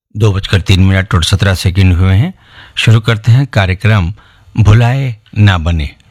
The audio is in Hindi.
2:03 और 17 सेकंड हुए हैं। शुरू करते हैं कार्यक्रम भुलाए ना बने।